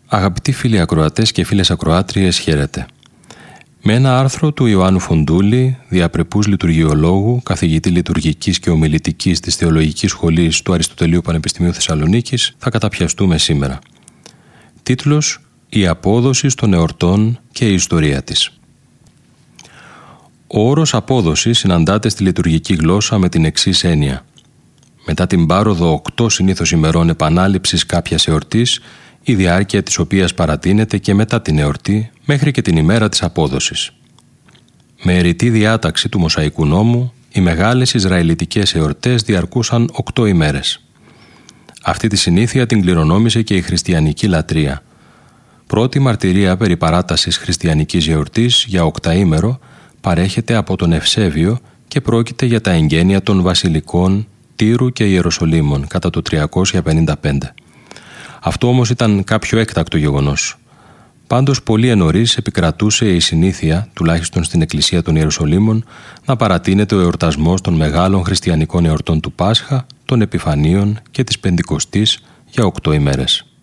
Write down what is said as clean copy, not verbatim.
Αγαπητοί φίλοι ακροατές και φίλες ακροάτριες, χαίρετε. Με ένα άρθρο του Ιωάννου Φοντούλη, διαπρεπούς λειτουργιολόγου, καθηγητή λειτουργικής και ομιλητικής της Θεολογικής Σχολής του Αριστοτελείου Πανεπιστημίου Θεσσαλονίκης, θα καταπιαστούμε σήμερα. Τίτλος: «Η απόδοση των εορτών και η ιστορία της». Ο όρος απόδοση συναντάται στη λειτουργική γλώσσα με την εξής έννοια. Μετά την πάροδο 8 συνήθως ημερών επανάληψης κάποιας εορτής, η διάρκεια της οποίας παρατείνεται και μετά την εορτή μέχρι και την ημέρα της απόδοσης. Με αιρετή διάταξη του Μωσαϊκού νόμου, οι μεγάλες Ισραηλιτικές εορτές διαρκούσαν 8 ημέρες. Αυτή τη συνήθεια την κληρονόμησε και η χριστιανική λατρεία. Πρώτη μαρτυρία περί παράτασης χριστιανικής εορτής για 8ήμερο παρέχεται από τον Ευσέβιο και πρόκειται για τα εγγένεια των βασιλικών Τύρου και Ιεροσολύμων κατά το 355. Αυτό όμως ήταν κάποιο έκτακτο γεγονός. Πάντως πολύ ενωρίς επικρατούσε η συνήθεια, τουλάχιστον στην Εκκλησία των Ιεροσολύμων, να παρατείνεται ο εορτασμός των μεγάλων χριστιανικών εορτών του Πάσχα, των Επιφανίων και της Πεντηκοστής για 8 ημέρες.